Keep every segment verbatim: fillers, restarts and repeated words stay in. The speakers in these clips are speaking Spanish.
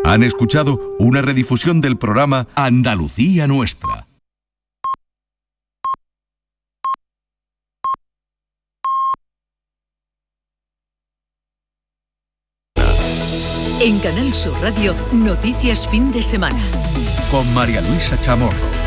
Han escuchado una redifusión del programa Andalucía Nuestra. En Canal Sur Radio, Noticias Fin de Semana. Con María Luisa Chamorro.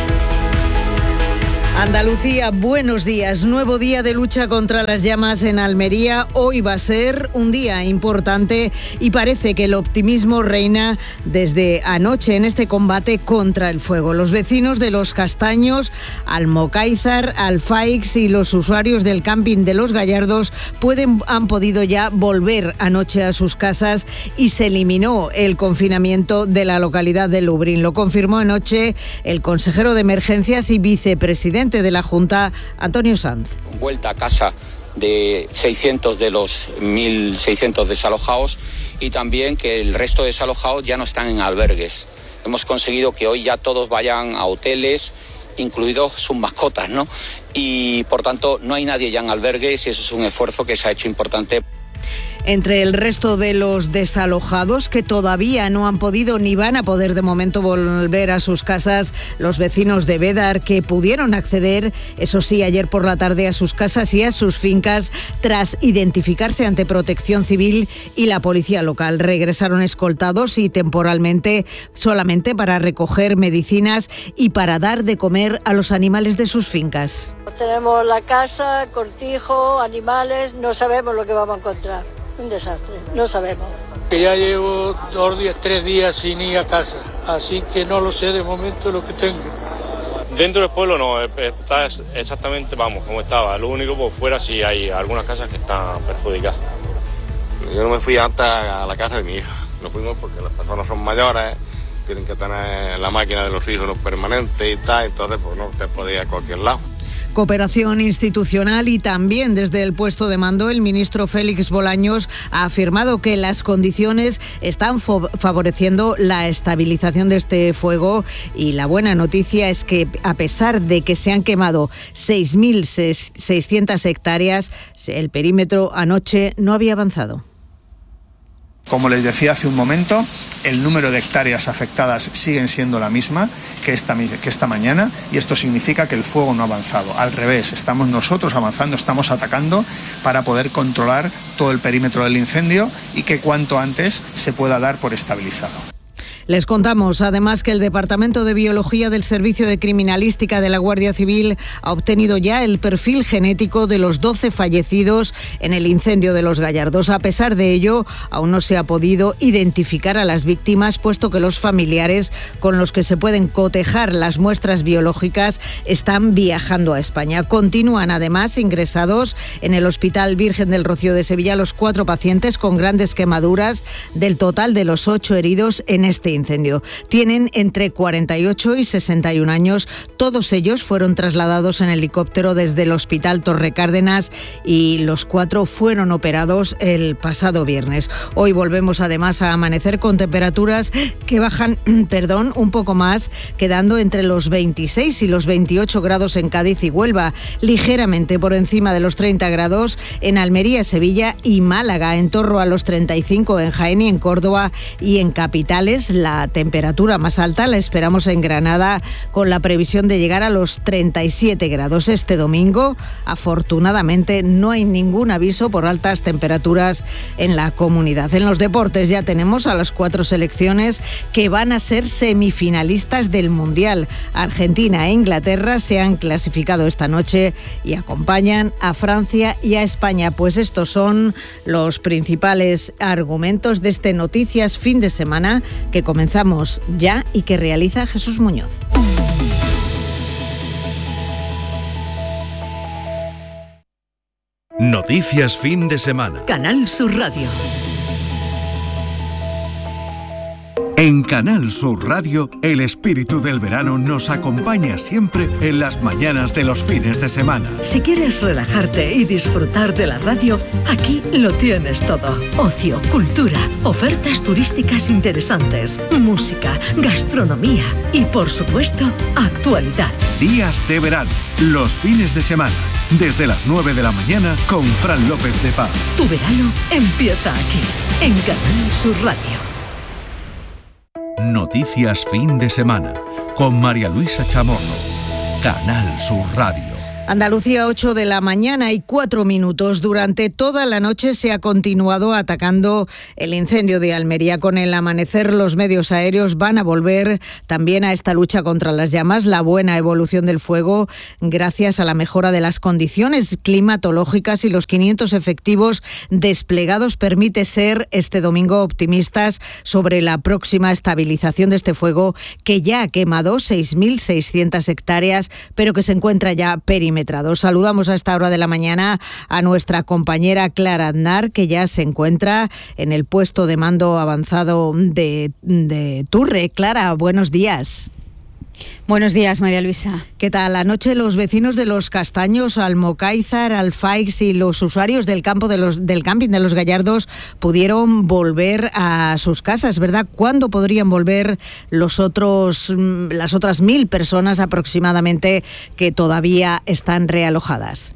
Andalucía, buenos días. Nuevo día de lucha contra las llamas en Almería. Hoy va a ser un día importante y parece que el optimismo reina desde anoche en este combate contra el fuego. Los vecinos de Los Castaños, Almocáizar, Alfaix y los usuarios del camping de Los Gallardos pueden, han podido ya volver anoche a sus casas y se eliminó el confinamiento de la localidad de Lubrín. Lo confirmó anoche el consejero de Emergencias y vicepresidente de la Junta, Antonio Sanz. Vuelta a casa de seiscientos de los mil seiscientos desalojados y también que el resto de desalojados ya no están en albergues. Hemos conseguido que hoy ya todos vayan a hoteles, incluidos sus mascotas, ¿no? Y por tanto no hay nadie ya en albergues y eso es un esfuerzo que se ha hecho importante. Entre el resto de los desalojados que todavía no han podido ni van a poder de momento volver a sus casas, los vecinos de Bédar que pudieron acceder, eso sí, ayer por la tarde a sus casas y a sus fincas tras identificarse ante Protección Civil y la policía local. Regresaron escoltados y temporalmente solamente para recoger medicinas y para dar de comer a los animales de sus fincas. Tenemos la casa, cortijo, animales, no sabemos lo que vamos a encontrar. Un desastre, no sabemos. Que ya llevo dos días, tres días sin ir a casa, así que no lo sé de momento lo que tengo. Dentro del pueblo no, está exactamente, vamos, como estaba. Lo único por fuera sí hay algunas casas que están perjudicadas. Yo no me fui antes a la casa de mi hija. No fuimos porque las personas son mayores, tienen que tener la máquina de los hijos permanente y tal, entonces pues no te podía ir a cualquier lado. Cooperación institucional y también desde el puesto de mando el ministro Félix Bolaños ha afirmado que las condiciones están favoreciendo la estabilización de este fuego y la buena noticia es que a pesar de que se han quemado seis mil seiscientas hectáreas, el perímetro anoche no había avanzado. Como les decía hace un momento, el número de hectáreas afectadas siguen siendo la misma que esta, que esta mañana y esto significa que el fuego no ha avanzado. Al revés, estamos nosotros avanzando, estamos atacando para poder controlar todo el perímetro del incendio y que cuanto antes se pueda dar por estabilizado. Les contamos además que el Departamento de Biología del Servicio de Criminalística de la Guardia Civil ha obtenido ya el perfil genético de los doce fallecidos en el incendio de Los Gallardos. A pesar de ello, aún no se ha podido identificar a las víctimas, puesto que los familiares con los que se pueden cotejar las muestras biológicas están viajando a España. Continúan además ingresados en el Hospital Virgen del Rocío de Sevilla los cuatro pacientes con grandes quemaduras del total de los ocho heridos en este incendio. Tienen entre cuarenta y ocho y sesenta y un años. Todos ellos fueron trasladados en helicóptero desde el Hospital Torre Cárdenas y los cuatro fueron operados el pasado viernes. Hoy volvemos además a amanecer con temperaturas que bajan, perdón, un poco más, quedando entre los veintiséis y los veintiocho grados en Cádiz y Huelva, ligeramente por encima de los treinta grados en Almería, Sevilla y Málaga, en torno a los treinta y cinco en Jaén y en Córdoba y en capitales. La La temperatura más alta la esperamos en Granada con la previsión de llegar a los treinta y siete grados este domingo. Afortunadamente no hay ningún aviso por altas temperaturas en la comunidad. En los deportes ya tenemos a las cuatro selecciones que van a ser semifinalistas del Mundial. Argentina e Inglaterra se han clasificado esta noche y acompañan a Francia y a España. Pues estos son los principales argumentos de este Noticias Fin de Semana que comenzamos ya y que realiza Jesús Muñoz. Noticias Fin de Semana. Canal Sur Radio. En Canal Sur Radio, el espíritu del verano nos acompaña siempre en las mañanas de los fines de semana. Si quieres relajarte y disfrutar de la radio, aquí lo tienes todo. Ocio, cultura, ofertas turísticas interesantes, música, gastronomía y, por supuesto, actualidad. Días de verano, los fines de semana, desde las nueve de la mañana con Fran López de Paz. Tu verano empieza aquí, en Canal Sur Radio. Noticias Fin de Semana, con María Luisa Chamorro. Canal Sur Radio. Andalucía, ocho de la mañana y cuatro minutos. Durante toda la noche se ha continuado atacando el incendio de Almería. Con el amanecer, los medios aéreos van a volver también a esta lucha contra las llamas. La buena evolución del fuego, gracias a la mejora de las condiciones climatológicas y los quinientos efectivos desplegados, permite ser este domingo optimistas sobre la próxima estabilización de este fuego, que ya ha quemado seis mil seiscientas hectáreas, pero que se encuentra ya perimetrado. Saludamos a esta hora de la mañana a nuestra compañera Clara Aznar, que ya se encuentra en el puesto de mando avanzado de, de Turre. Clara, buenos días. Buenos días, María Luisa. ¿Qué tal? Anoche los vecinos de Los Castaños, Almocáizar, Alfaix y los usuarios del campo de los, del camping de Los Gallardos pudieron volver a sus casas, ¿verdad? ¿Cuándo podrían volver los otros, las otras mil personas aproximadamente que todavía están realojadas?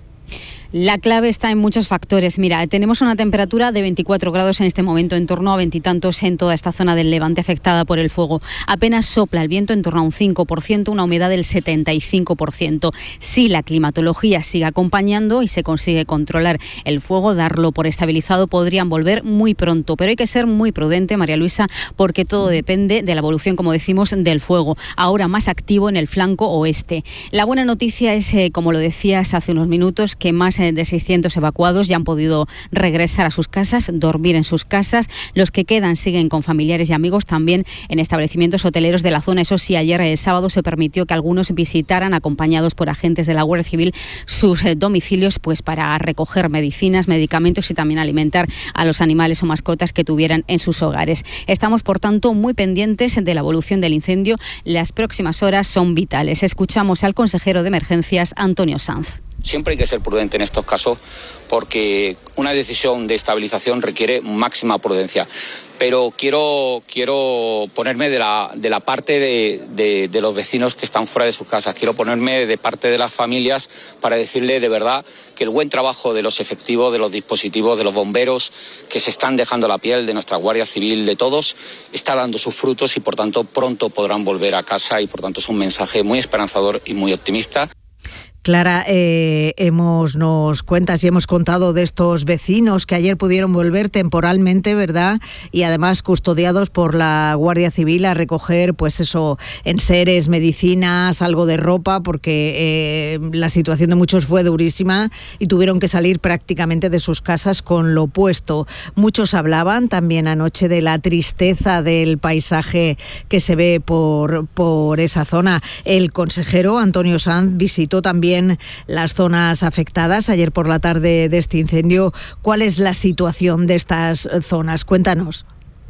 La clave está en muchos factores. Mira, tenemos una temperatura de veinticuatro grados en este momento, en torno a veintitantos en toda esta zona del Levante afectada por el fuego. Apenas sopla el viento en torno a un cinco por ciento, una humedad del setenta y cinco por ciento. Si la climatología sigue acompañando y se consigue controlar el fuego, darlo por estabilizado, podrían volver muy pronto. Pero hay que ser muy prudente, María Luisa, porque todo depende de la evolución, como decimos, del fuego, ahora más activo en el flanco oeste. La buena noticia es, eh, como lo decías hace unos minutos, que más de seiscientos evacuados ya han podido regresar a sus casas, dormir en sus casas. Los que quedan siguen con familiares y amigos también en establecimientos hoteleros de la zona. Eso sí, ayer el sábado se permitió que algunos visitaran, acompañados por agentes de la Guardia Civil, sus eh, domicilios, pues para recoger medicinas, medicamentos y también alimentar a los animales o mascotas que tuvieran en sus hogares. Estamos, por tanto, muy pendientes de la evolución del incendio. Las próximas horas son vitales. Escuchamos al consejero de Emergencias, Antonio Sanz. Siempre hay que ser prudente en estos casos porque una decisión de estabilización requiere máxima prudencia. Pero quiero, quiero ponerme de la, de la parte de, de, de los vecinos que están fuera de sus casas. Quiero ponerme de parte de las familias para decirle de verdad que el buen trabajo de los efectivos, de los dispositivos, de los bomberos que se están dejando la piel, de nuestra Guardia Civil, de todos, está dando sus frutos y por tanto pronto podrán volver a casa y por tanto es un mensaje muy esperanzador y muy optimista. Clara, eh, hemos nos cuentas y hemos contado de estos vecinos que ayer pudieron volver temporalmente, ¿verdad? Y además custodiados por la Guardia Civil a recoger, pues eso, enseres, medicinas, algo de ropa, porque eh, la situación de muchos fue durísima y tuvieron que salir prácticamente de sus casas con lo puesto. Muchos hablaban también anoche de la tristeza del paisaje que se ve por, por esa zona. El consejero Antonio Sanz visitó también las zonas afectadas ayer por la tarde de este incendio. ¿Cuál es la situación de estas zonas? Cuéntanos.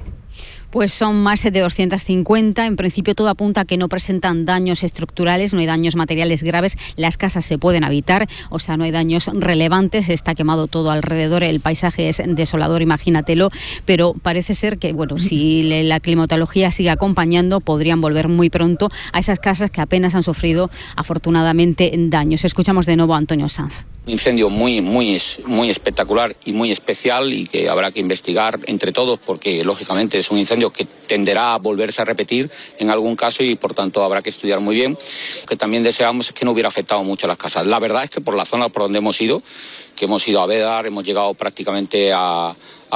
Pues son más de doscientas cincuenta. En principio todo apunta a que no presentan daños estructurales, no hay daños materiales graves. Las casas se pueden habitar, o sea, no hay daños relevantes. Está quemado todo alrededor, el paisaje es desolador, imagínatelo. Pero parece ser que, bueno, si la climatología sigue acompañando, podrían volver muy pronto a esas casas que apenas han sufrido, afortunadamente, daños. Escuchamos de nuevo a Antonio Sanz. Un incendio muy, muy, muy espectacular y muy especial y que habrá que investigar entre todos porque, lógicamente, es un incendio que tenderá a volverse a repetir en algún caso y, por tanto, habrá que estudiar muy bien. Lo que también deseamos es que no hubiera afectado mucho a las casas. La verdad es que por la zona por donde hemos ido, que hemos ido a Bédar, hemos llegado prácticamente a,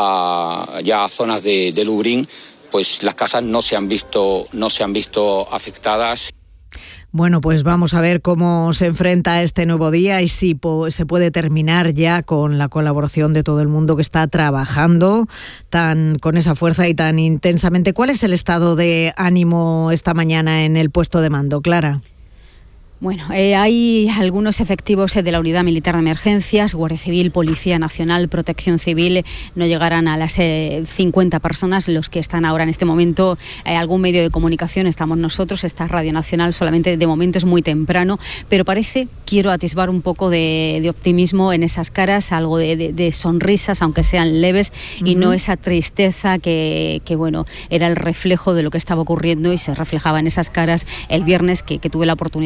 a ya a zonas de, de Lubrín, pues las casas no se han visto, no se han visto afectadas. Bueno, pues vamos a ver cómo se enfrenta este nuevo día y si po- se puede terminar ya con la colaboración de todo el mundo que está trabajando tan con esa fuerza y tan intensamente. ¿Cuál es el estado de ánimo esta mañana en el puesto de mando, Clara? Bueno, eh, hay algunos efectivos eh, de la Unidad Militar de Emergencias, Guardia Civil, Policía Nacional, Protección Civil, eh, no llegarán a las eh, cincuenta personas los que están ahora en este momento. Eh, algún medio de comunicación, estamos nosotros, está Radio Nacional, solamente de momento es muy temprano, pero parece, quiero atisbar un poco de, de optimismo en esas caras, algo de, de, de sonrisas, aunque sean leves, uh-huh. y no esa tristeza que, que, bueno, era el reflejo de lo que estaba ocurriendo y se reflejaba en esas caras el viernes que, que tuve la oportunidad el primer día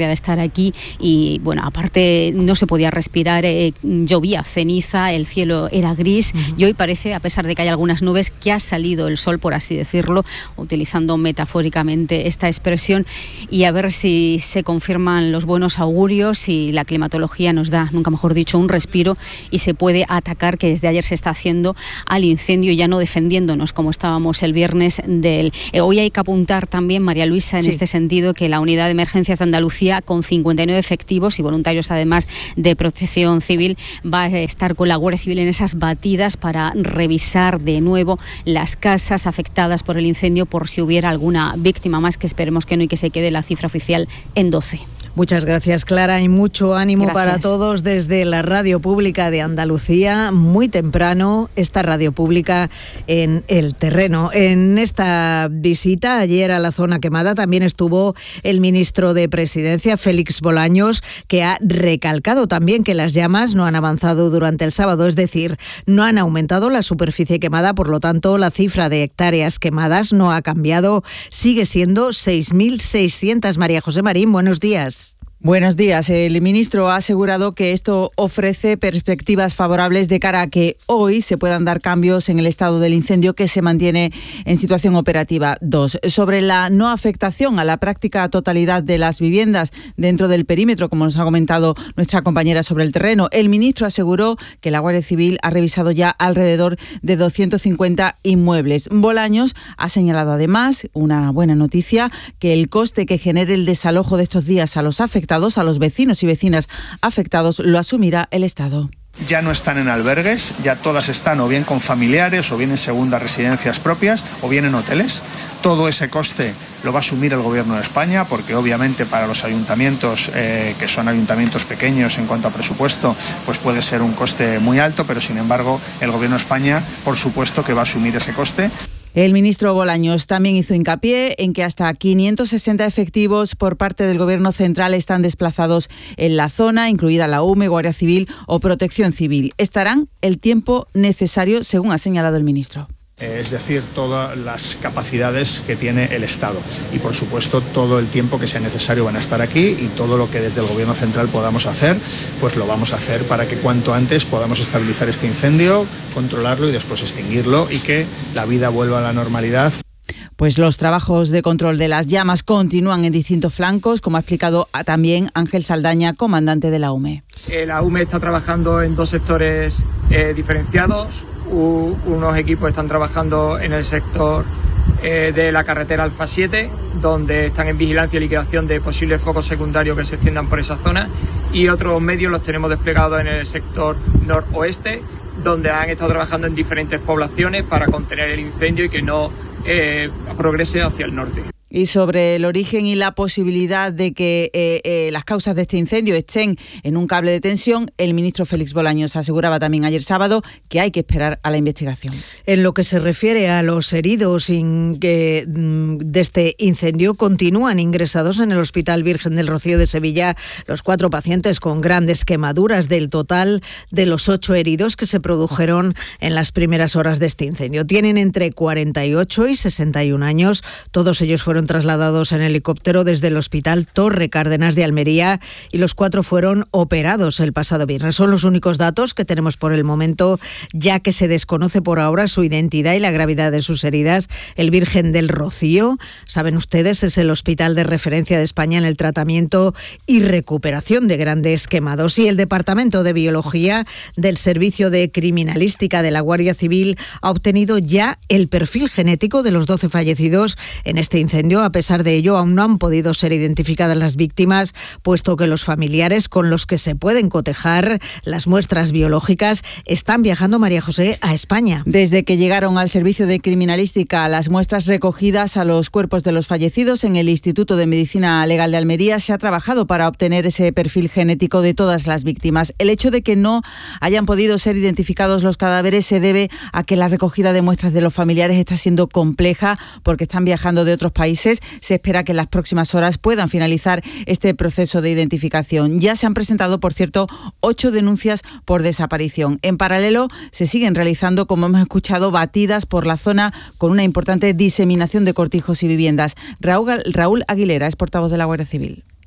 tarde al estar aquí y bueno, aparte no se podía respirar, eh, llovía ceniza, el cielo era gris uh-huh. y hoy parece, a pesar de que hay algunas nubes, que ha salido el sol, por así decirlo, utilizando metafóricamente esta expresión, y a ver si se confirman los buenos augurios y la climatología nos da, nunca mejor dicho, un respiro y se puede atacar, que desde ayer se está haciendo, al incendio, ya no defendiéndonos como estábamos el viernes del... Eh, hoy hay que apuntar también, María Luisa, en sí. este sentido, que la Unidad de Emergencias de Andalucía, con cincuenta y nueve efectivos y voluntarios además de Protección Civil, va a estar con la Guardia Civil en esas batidas para revisar de nuevo las casas afectadas por el incendio por si hubiera alguna víctima más, que esperemos que no y que se quede la cifra oficial en doce. Muchas gracias, Clara, y mucho ánimo gracias. Para todos desde la Radio Pública de Andalucía, muy temprano, esta radio pública en el terreno. En esta visita ayer a la zona quemada también estuvo el ministro de Presidencia, Félix Bolaños, que ha recalcado también que las llamas no han avanzado durante el sábado, es decir, no han aumentado la superficie quemada, por lo tanto la cifra de hectáreas quemadas no ha cambiado, sigue siendo seis mil seiscientas. María José Marín, buenos días. Buenos días. El ministro ha asegurado que esto ofrece perspectivas favorables de cara a que hoy se puedan dar cambios en el estado del incendio, que se mantiene en situación operativa dos. Sobre la no afectación a la práctica totalidad de las viviendas dentro del perímetro, como nos ha comentado nuestra compañera sobre el terreno, el ministro aseguró que la Guardia Civil ha revisado ya alrededor de doscientos cincuenta inmuebles. Bolaños ha señalado además, una buena noticia, que el coste que genere el desalojo de estos días a los afectados, a los vecinos y vecinas afectados, lo asumirá el Estado. Ya no están en albergues, ya todas están o bien con familiares o bien en segundas residencias propias o bien en hoteles. Todo ese coste lo va a asumir el Gobierno de España, porque obviamente para los ayuntamientos, eh, que son ayuntamientos pequeños en cuanto a presupuesto, pues puede ser un coste muy alto, pero sin embargo el Gobierno de España, por supuesto que va a asumir ese coste. El ministro Bolaños también hizo hincapié en que hasta quinientos sesenta efectivos por parte del Gobierno central están desplazados en la zona, incluida la U M E, Guardia Civil o Protección Civil. Estarán el tiempo necesario, según ha señalado el ministro. Es decir, todas las capacidades que tiene el Estado y, por supuesto, todo el tiempo que sea necesario van a estar aquí, y todo lo que desde el Gobierno central podamos hacer, pues lo vamos a hacer para que cuanto antes podamos estabilizar este incendio, controlarlo y después extinguirlo, y que la vida vuelva a la normalidad. Pues los trabajos de control de las llamas continúan en distintos flancos, como ha explicado también Ángel Saldaña, comandante de la U M E. Eh, la U M E está trabajando en dos sectores eh, diferenciados. U, unos equipos están trabajando en el sector eh, de la carretera Alfa siete, donde están en vigilancia y liquidación de posibles focos secundarios que se extiendan por esa zona, y otros medios los tenemos desplegados en el sector noroeste, donde han estado trabajando en diferentes poblaciones para contener el incendio y que no eh, progrese hacia el norte. Y sobre el origen y la posibilidad de que eh, eh, las causas de este incendio estén en un cable de tensión, el ministro Félix Bolaños aseguraba también ayer sábado que hay que esperar a la investigación. En lo que se refiere a los heridos in, que, de este incendio, continúan ingresados en el Hospital Virgen del Rocío de Sevilla los cuatro pacientes con grandes quemaduras del total de los ocho heridos que se produjeron en las primeras horas de este incendio. Tienen entre cuarenta y ocho y sesenta y un años. Todos ellos fueron trasladados en helicóptero desde el Hospital Torre Cárdenas de Almería, y los cuatro fueron operados el pasado viernes. Son los únicos datos que tenemos por el momento, ya que se desconoce por ahora su identidad y la gravedad de sus heridas. El Virgen del Rocío, saben ustedes, es el hospital de referencia de España en el tratamiento y recuperación de grandes quemados. Y el Departamento de Biología del Servicio de Criminalística de la Guardia Civil ha obtenido ya el perfil genético de los doce fallecidos en este incendio. A pesar de ello, aún no han podido ser identificadas las víctimas, puesto que los familiares con los que se pueden cotejar las muestras biológicas están viajando, María José, a España. Desde que llegaron al Servicio de Criminalística las muestras recogidas a los cuerpos de los fallecidos en el Instituto de Medicina Legal de Almería, se ha trabajado para obtener ese perfil genético de todas las víctimas. El hecho de que no hayan podido ser identificados los cadáveres se debe a que la recogida de muestras de los familiares está siendo compleja, porque están viajando de otros países. Se espera que en las próximas horas puedan finalizar este proceso de identificación. Ya se han presentado, por cierto, ocho denuncias por desaparición. En paralelo, se siguen realizando, como hemos escuchado, batidas por la zona con una importante diseminación de cortijos y viviendas. Raúl, Raúl Aguilera es portavoz de la Guardia Civil.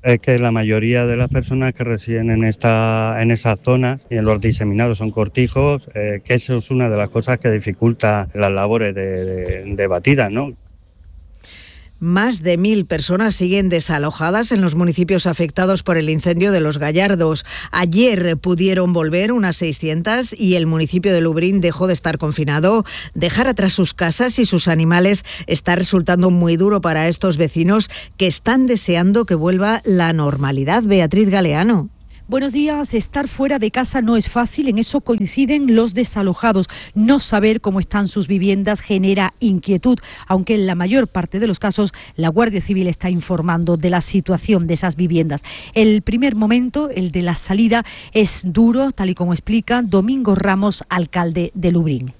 es que la mayoría de las personas que residen en esta, en esas zonas y en los diseminados son cortijos, eh, que eso es una de las cosas que dificulta las labores de, de, de batidas, ¿no? Más de mil personas siguen desalojadas en los municipios afectados por el incendio de Los Gallardos. Ayer pudieron volver unas seiscientas y el municipio de Lubriñ dejó de estar confinado. Dejar atrás sus casas y sus animales está resultando muy duro para estos vecinos que están deseando que vuelva la normalidad. Beatriz Galeano. Buenos días. Estar fuera de casa no es fácil, en eso coinciden los desalojados. No saber cómo están sus viviendas genera inquietud, aunque en la mayor parte de los casos la Guardia Civil está informando de la situación de esas viviendas. El primer momento, el de la salida, es duro, tal y como explica Domingo Ramos, alcalde de Lubriñ.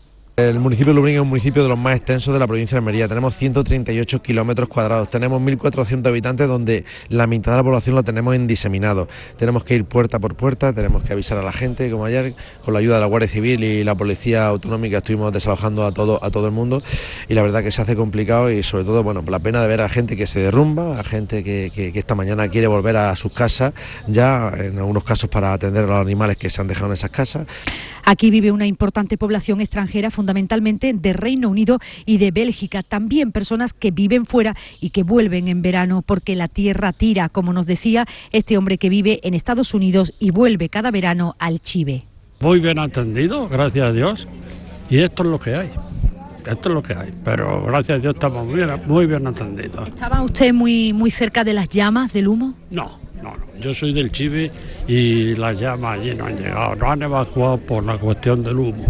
El municipio de Lubriñ es un municipio de los más extensos de la provincia de Almería. Tenemos ciento treinta y ocho kilómetros cuadrados, tenemos mil cuatrocientos habitantes, donde la mitad de la población lo tenemos en diseminado. Tenemos que ir puerta por puerta, tenemos que avisar a la gente, como ayer, con la ayuda de la Guardia Civil y la Policía Autonómica estuvimos desalojando a todo, a todo el mundo, y la verdad que se hace complicado y sobre todo, bueno, la pena de ver a gente que se derrumba, a gente que, que, que esta mañana quiere volver a sus casas, ya en algunos casos para atender a los animales que se han dejado en esas casas. Aquí vive una importante población extranjera, fundamentalmente de Reino Unido y de Bélgica. También personas que viven fuera y que vuelven en verano porque la tierra tira, como nos decía este hombre que vive en Estados Unidos y vuelve cada verano al Chive. Muy bien atendido, gracias a Dios, y esto es lo que hay. Esto es lo que hay, pero gracias a Dios estamos muy bien, muy bien atendidos. ¿Estaba usted muy, muy cerca de las llamas, del humo? No. No, no, yo soy del Chive y las llamas allí no han llegado, no han evacuado por la cuestión del humo.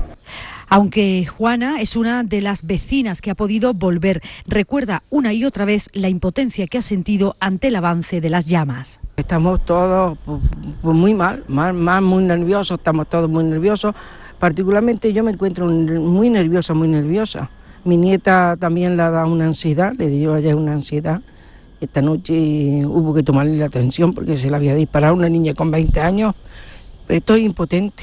Aunque Juana es una de las vecinas que ha podido volver, recuerda una y otra vez la impotencia que ha sentido ante el avance de las llamas. Estamos todos pues, pues muy mal, mal, mal, muy nerviosos, estamos todos muy nerviosos. Particularmente yo me encuentro muy nerviosa, muy nerviosa. Mi nieta también le ha dado una ansiedad, le dio ayer una ansiedad. Esta noche hubo que tomarle la atención porque se le había disparado una niña con veinte años. Estoy impotente.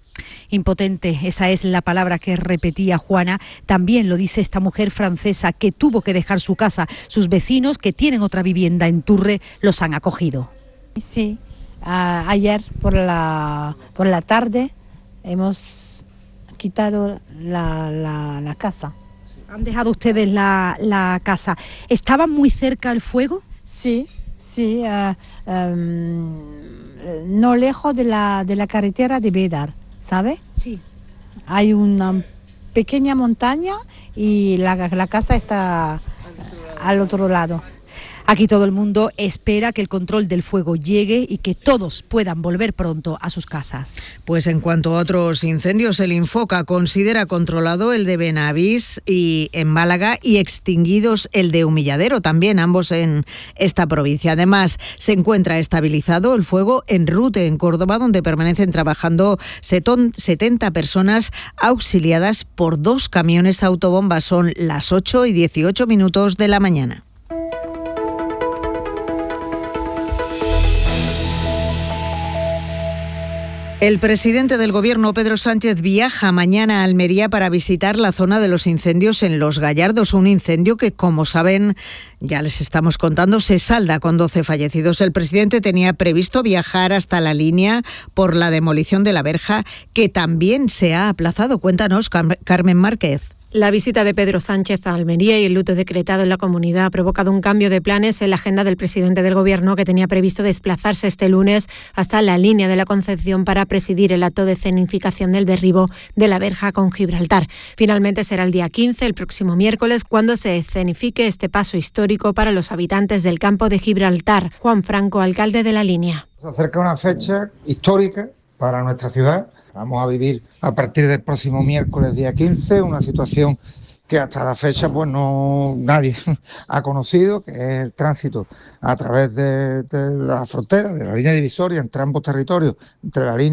Impotente, esa es la palabra que repetía Juana. También lo dice esta mujer francesa que tuvo que dejar su casa. Sus vecinos, que tienen otra vivienda en Turre, los han acogido. Sí, a, ayer por la, por la tarde hemos quitado la, la, la casa. Han dejado ustedes la, la casa. ¿Estaba muy cerca el fuego? Sí, sí, uh, um, no lejos de la, de la carretera de Bédar, ¿sabe? Sí. Hay una pequeña montaña y la, la casa está al otro lado. Aquí todo el mundo espera que el control del fuego llegue y que todos puedan volver pronto a sus casas. Pues en cuanto a otros incendios, el Infoca considera controlado el de Benavís y en Málaga y extinguidos el de Humilladero, también ambos en esta provincia. Además, se encuentra estabilizado el fuego en Rute, en Córdoba, donde permanecen trabajando setenta personas auxiliadas por dos camiones autobombas. Son las ocho y dieciocho minutos de la mañana. El presidente del Gobierno, Pedro Sánchez, viaja mañana a Almería para visitar la zona de los incendios en Los Gallardos, un incendio que, como saben, ya les estamos contando, se salda con doce fallecidos. El presidente tenía previsto viajar hasta la línea por la demolición de la verja, que también se ha aplazado. Cuéntanos, Carmen Márquez. La visita de Pedro Sánchez a Almería y el luto decretado en la comunidad ha provocado un cambio de planes en la agenda del presidente del Gobierno, que tenía previsto desplazarse este lunes hasta la línea de la Concepción para presidir el acto de escenificación del derribo de la verja con Gibraltar. Finalmente será el día quince, el próximo miércoles, cuando se escenifique este paso histórico para los habitantes del campo de Gibraltar. Juan Franco, alcalde de la línea. Se acerca una fecha histórica para nuestra ciudad. Vamos a vivir a partir del próximo miércoles, día quince, una situación que hasta la fecha pues no nadie ha conocido, que es el tránsito a través de, de la frontera, de la línea divisoria entre ambos territorios, entre la línea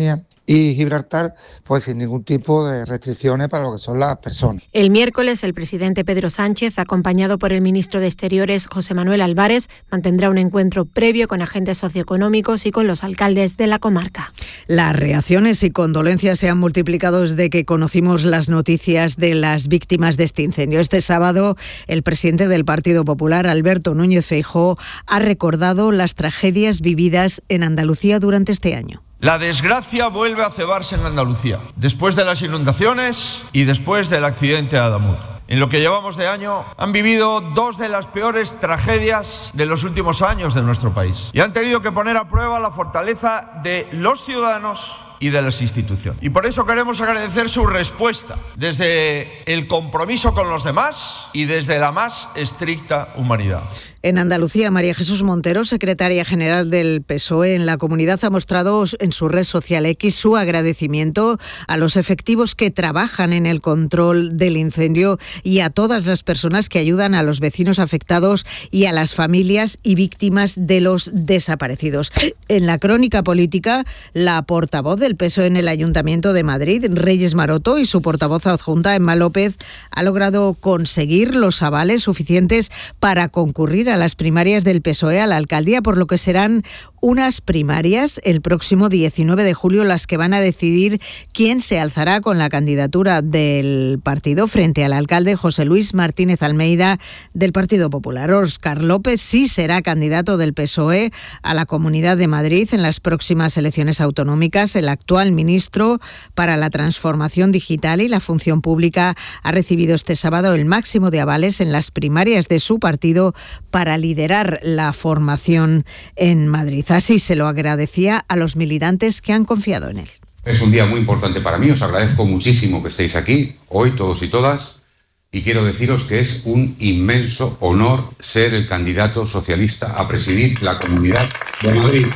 y Gibraltar, pues sin ningún tipo de restricciones para lo que son las personas. El miércoles, el presidente Pedro Sánchez, acompañado por el ministro de Exteriores, José Manuel Álvarez, mantendrá un encuentro previo con agentes socioeconómicos y con los alcaldes de la comarca. Las reacciones y condolencias se han multiplicado desde que conocimos las noticias de las víctimas de este incendio. Este sábado, el presidente del Partido Popular, Alberto Núñez Feijóo, ha recordado las tragedias vividas en Andalucía durante este año. La desgracia vuelve a cebarse en Andalucía, después de las inundaciones y después del accidente de Adamuz. En lo que llevamos de año han vivido dos de las peores tragedias de los últimos años de nuestro país y han tenido que poner a prueba la fortaleza de los ciudadanos y de las instituciones. Y por eso queremos agradecer su respuesta desde el compromiso con los demás y desde la más estricta humanidad. En Andalucía, María Jesús Montero, secretaria general del P S O E en la comunidad, ha mostrado en su red social X su agradecimiento a los efectivos que trabajan en el control del incendio y a todas las personas que ayudan a los vecinos afectados y a las familias y víctimas de los desaparecidos. En la crónica política, la portavoz del P S O E en el Ayuntamiento de Madrid, Reyes Maroto, y su portavoz adjunta, Emma López, ha logrado conseguir los avales suficientes para concurrir a a las primarias del P S O E a la alcaldía, por lo que serán unas primarias el próximo diecinueve de julio las que van a decidir quién se alzará con la candidatura del partido frente al alcalde José Luis Martínez Almeida del Partido Popular. Óscar López sí será candidato del P S O E a la Comunidad de Madrid en las próximas elecciones autonómicas. El actual ministro para la Transformación Digital y la Función Pública ha recibido este sábado el máximo de avales en las primarias de su partido para liderar la formación en Madrid. Así se lo agradecía a los militantes que han confiado en él. Es un día muy importante para mí, os agradezco muchísimo que estéis aquí, hoy todos y todas, y quiero deciros que es un inmenso honor ser el candidato socialista a presidir la Comunidad de Madrid.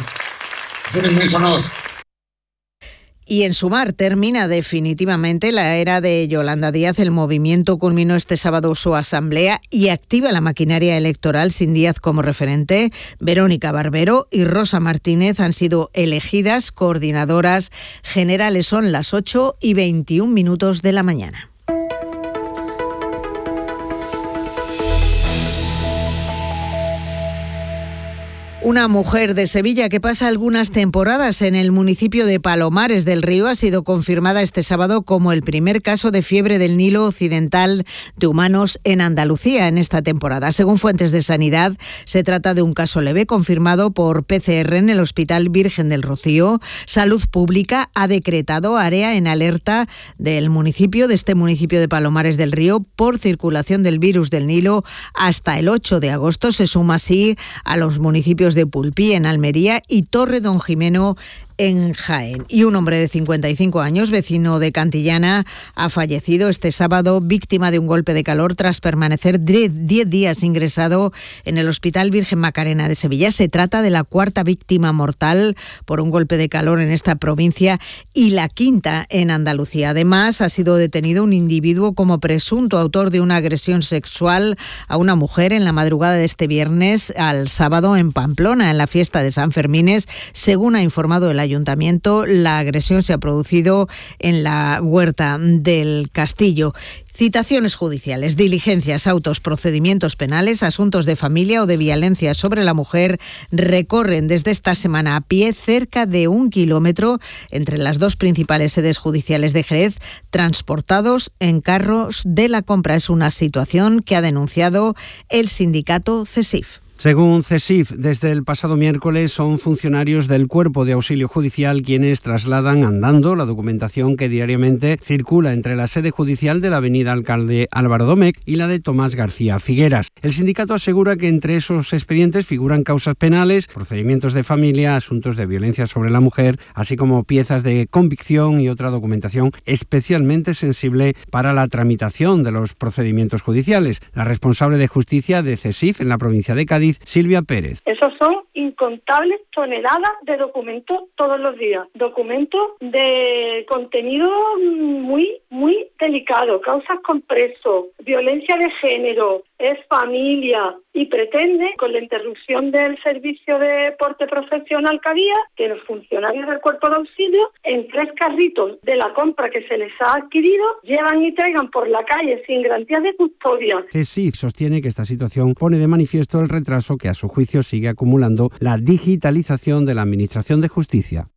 Es un inmenso honor. Y en Sumar termina definitivamente la era de Yolanda Díaz. El movimiento culminó este sábado su asamblea y activa la maquinaria electoral sin Díaz como referente. Verónica Barbero y Rosa Martínez han sido elegidas coordinadoras generales. Son las ocho y veintiún minutos de la mañana. Una mujer de Sevilla que pasa algunas temporadas en el municipio de Palomares del Río ha sido confirmada este sábado como el primer caso de fiebre del Nilo Occidental de humanos en Andalucía en esta temporada. Según fuentes de sanidad, se trata de un caso leve confirmado por P C R en el Hospital Virgen del Rocío. Salud Pública ha decretado área en alerta del municipio, de este municipio de Palomares del Río, por circulación del virus del Nilo hasta el ocho de agosto. Se suma así a los municipios de Pulpí en Almería y Torre Don Jimeno en Jaén. Y un hombre de cincuenta y cinco años, vecino de Cantillana, ha fallecido este sábado víctima de un golpe de calor tras permanecer diez días ingresado en el Hospital Virgen Macarena de Sevilla. Se trata de la cuarta víctima mortal por un golpe de calor en esta provincia y la quinta en Andalucía. Además, ha sido detenido un individuo como presunto autor de una agresión sexual a una mujer en la madrugada de este viernes al sábado en Pamplona, en la fiesta de San Fermines. Según ha informado el Ayuntamiento, la agresión se ha producido en la huerta del Castillo. Citaciones judiciales, diligencias, autos, procedimientos penales, asuntos de familia o de violencia sobre la mujer recorren desde esta semana a pie cerca de un kilómetro entre las dos principales sedes judiciales de Jerez, transportados en carros de la compra. Es una situación que ha denunciado el sindicato CESIF. Según CESIF, desde el pasado miércoles son funcionarios del Cuerpo de Auxilio Judicial quienes trasladan andando la documentación que diariamente circula entre la sede judicial de la avenida Alcalde Álvaro Domecq y la de Tomás García Figueras. El sindicato asegura que entre esos expedientes figuran causas penales, procedimientos de familia, asuntos de violencia sobre la mujer, así como piezas de convicción y otra documentación especialmente sensible para la tramitación de los procedimientos judiciales. La responsable de justicia de CESIF en la provincia de Cádiz, Silvia Pérez. Esos son incontables toneladas de documentos todos los días. Documentos de contenido muy, muy delicado, causas con presos, violencia de género, es familia, y pretende, con la interrupción del servicio de porte profesional que había, que los funcionarios del cuerpo de auxilio, en tres carritos de la compra que se les ha adquirido, llevan y traigan por la calle sin garantías de custodia. CSIC sostiene que esta situación pone de manifiesto el retraso que a su juicio sigue acumulando la digitalización de la Administración de Justicia.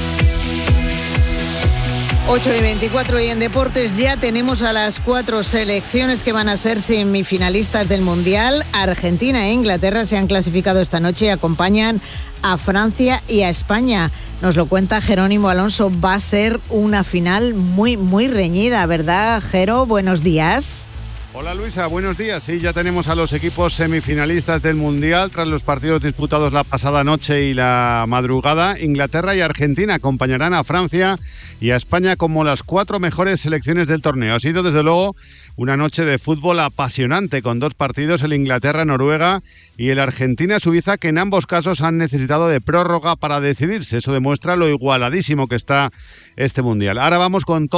ocho y veinticuatro y en deportes ya tenemos a las cuatro selecciones que van a ser semifinalistas del Mundial. Argentina e Inglaterra se han clasificado esta noche y acompañan a Francia y a España. Nos lo cuenta Jerónimo Alonso. Va a ser una final muy, muy reñida, ¿verdad, Jero? Buenos días. Hola Luisa, buenos días. Sí, ya tenemos a los equipos semifinalistas del Mundial tras los partidos disputados la pasada noche y la madrugada. Inglaterra y Argentina acompañarán a Francia y a España como las cuatro mejores selecciones del torneo. Ha sido desde luego una noche de fútbol apasionante con dos partidos, el Inglaterra-Noruega y el Argentina-Suiza, que en ambos casos han necesitado de prórroga para decidirse. Eso demuestra lo igualadísimo que está este Mundial. Ahora vamos con todo.